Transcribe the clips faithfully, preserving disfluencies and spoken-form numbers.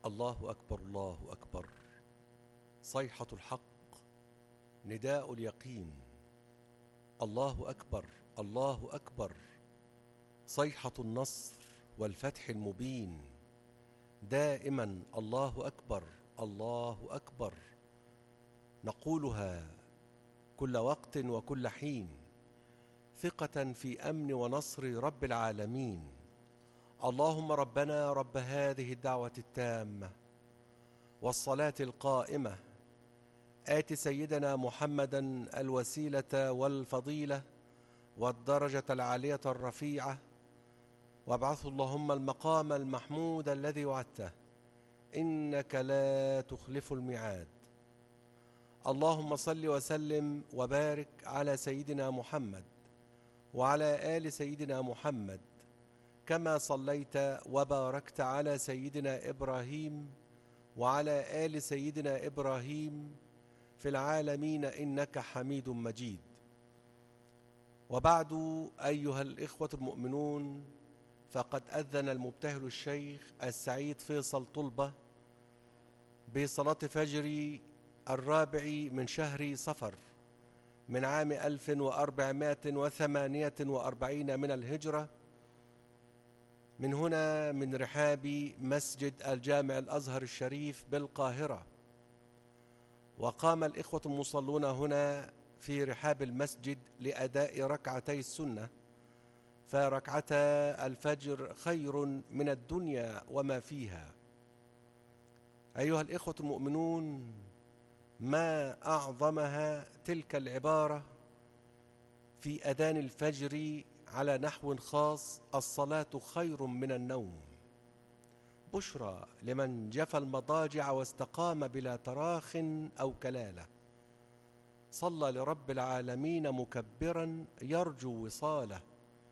الله أكبر الله أكبر. صيحة الحق، نداء اليقين. الله أكبر الله أكبر. صيحة النصر والفتح المبين. دائما الله أكبر الله أكبر. نقولها كل وقت وكل حين، ثقة في أمن ونصر رب العالمين. اللهم ربنا رب هذه الدعوة التامة والصلاة القائمة، آت سيدنا محمدا الوسيلة والفضيلة والدرجة العالية الرفيعة، وابعث اللهم المقام المحمود الذي وعدته، إنك لا تخلف الميعاد. اللهم صل وسلم وبارك على سيدنا محمد وعلى آل سيدنا محمد، كما صليت وباركت على سيدنا إبراهيم وعلى آل سيدنا إبراهيم في العالمين إنك حميد مجيد. وبعد، أيها الإخوة المؤمنون، فقد أذن المبتهل الشيخ السعيد فيصل طلبة بصلاة فجر الرابع من شهر صفر من عام ألف وأربعمائة وثمانية وأربعين من الهجرة، من هنا من رحاب مسجد الجامع الأزهر الشريف بالقاهرة. وقام الإخوة المصلون هنا في رحاب المسجد لأداء ركعتي السنة، فركعتا الفجر خير من الدنيا وما فيها. أيها الإخوة المؤمنون، ما أعظمها تلك العبارة في أذان الفجر على نحو خاص: الصلاة خير من النوم. بشرى لمن جفى المضاجع واستقام بلا تراخ أو كلالة، صلى لرب العالمين مكبرا يرجو وصاله.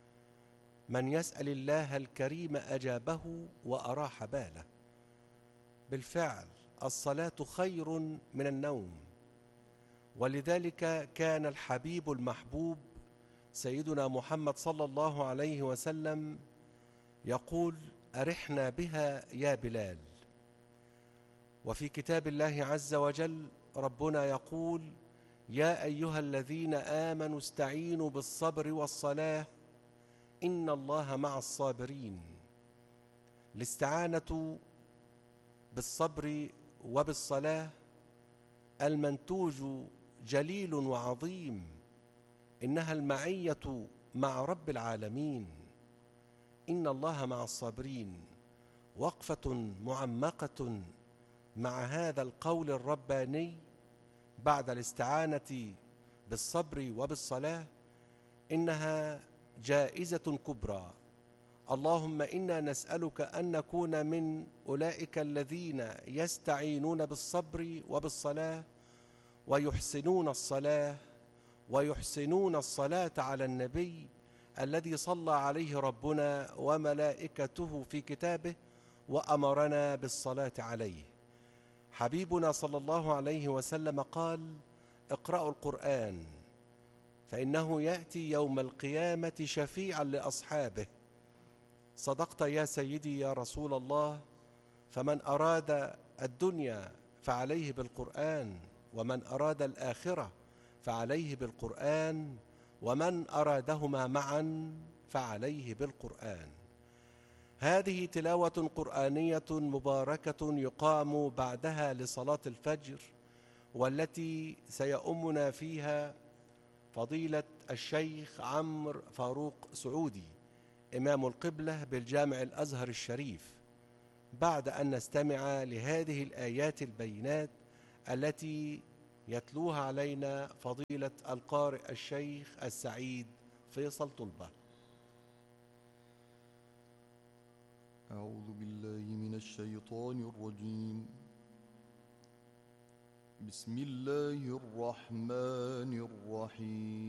من يسأل الله الكريم أجابه وأراح باله. بالفعل الصلاة خير من النوم، ولذلك كان الحبيب المحبوب سيدنا محمد صلى الله عليه وسلم يقول: أرحنا بها يا بلال. وفي كتاب الله عز وجل ربنا يقول: يا أيها الذين آمنوا استعينوا بالصبر والصلاة إن الله مع الصابرين. الاستعانة بالصبر وبالصلاة المنتوج جليل وعظيم، إنها المعية مع رب العالمين. إن الله مع الصابرين، وقفة معمقة مع هذا القول الرباني بعد الاستعانة بالصبر وبالصلاة، إنها جائزة كبرى. اللهم إنا نسألك أن نكون من أولئك الذين يستعينون بالصبر وبالصلاة ويحسنون الصلاة ويحسنون الصلاة على النبي الذي صلى عليه ربنا وملائكته في كتابه وأمرنا بالصلاة عليه. حبيبنا صلى الله عليه وسلم قال: اقرأوا القرآن فإنه يأتي يوم القيامة شفيعا لأصحابه. صدقت يا سيدي يا رسول الله، فمن أراد الدنيا فعليه بالقرآن، ومن أراد الآخرة فعليه بالقرآن، ومن أرادهما معا فعليه بالقرآن. هذه تلاوة قرآنية مباركة يقام بعدها لصلاة الفجر، والتي سيؤمنا فيها فضيلة الشيخ عمرو فاروق سعودي إمام القبلة بالجامع الأزهر الشريف، بعد أن نستمع لهذه الآيات البينات التي يتلوها علينا فضيلة القارئ الشيخ السعيد فيصل طلبة. أعوذ بالله من الشيطان الرجيم. بسم الله الرحمن الرحيم.